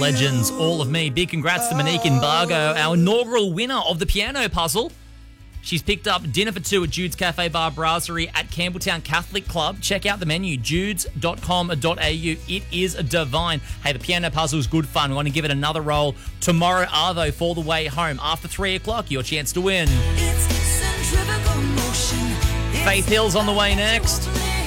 Legends, all of me. Big congrats to Monique Embargo, our inaugural winner of the piano puzzle. She's picked up dinner for two at Jude's Cafe Bar Brasserie at Campbelltown Catholic Club. Check out the menu, judes.com.au. It is divine. Hey, the piano puzzle is good fun. We want to give it another roll tomorrow, Arvo, for the way home. After 3 o'clock, your chance to win. Faith Hill's on the way next.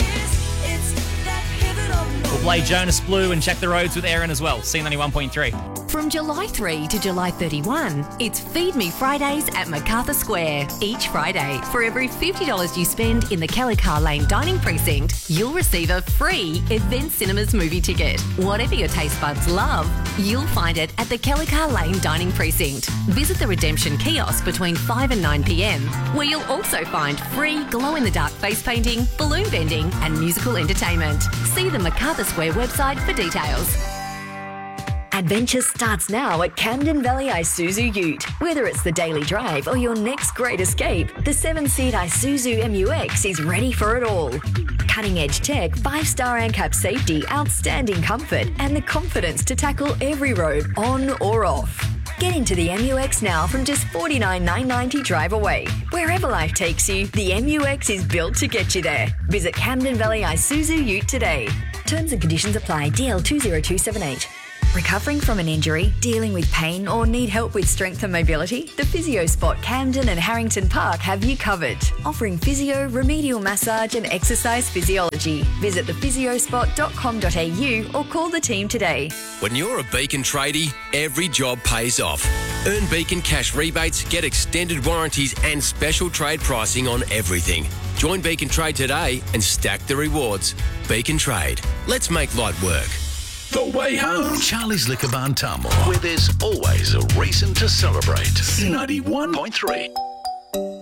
We'll play Jonas Blue and check the roads with Aaron as well. C91.3. From July 3 to July 31, it's Feed Me Fridays at MacArthur Square. Each Friday, for every $50 you spend in the Kelly Carr Lane Dining Precinct, you'll receive a free Event Cinemas movie ticket. Whatever your taste buds love, you'll find it at the Kelly Carr Lane Dining Precinct. Visit the Redemption Kiosk between 5 and 9 p.m, where you'll also find free glow-in-the-dark face painting, balloon bending and musical entertainment. See the MacArthur Square website for details. Adventure starts now at Camden Valley Isuzu Ute. Whether it's the daily drive or your next great escape, the 7-seat Isuzu MUX is ready for it all. Cutting-edge tech, 5-star ANCAP safety, outstanding comfort, and the confidence to tackle every road, on or off. Get into the MUX now from just $49,990 drive away. Wherever life takes you, the MUX is built to get you there. Visit Camden Valley Isuzu Ute today. Terms and conditions apply. DL 20278. Recovering from an injury, dealing with pain, or need help with strength and mobility? The Physio Spot Camden and Harrington Park have you covered. Offering physio, remedial massage and exercise physiology. Visit thephysiospot.com.au or call the team today. When you're a Beacon tradie, every job pays off. Earn Beacon cash rebates, get extended warranties and special trade pricing on everything. Join Beacon Trade today and stack the rewards. Beacon Trade. Let's make light work. The Way Home. Charlie's Liquor Barn Tamworth, where there's always a reason to celebrate. 91.3.